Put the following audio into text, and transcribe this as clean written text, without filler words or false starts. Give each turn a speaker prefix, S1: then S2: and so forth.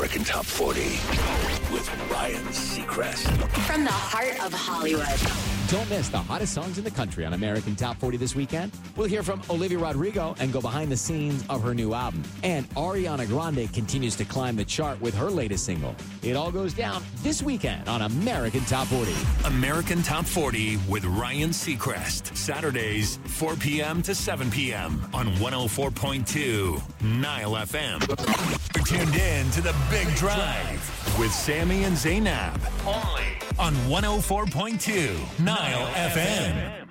S1: American Top 40 with Ryan Seacrest.
S2: From the heart of Hollywood.
S3: Don't miss the hottest songs in the country on American Top 40 this weekend. We'll hear from Olivia Rodrigo and go behind the scenes of her new album. And Ariana Grande continues to climb the chart with her latest single. It all goes down this weekend on American Top 40.
S1: American Top 40 with Ryan Seacrest. Saturdays, 4 p.m. to 7 p.m. on 104.2 Nile FM. You're tuned in to The Big Drive with Sammy and Zainab. Only on 104.2 Nile FM.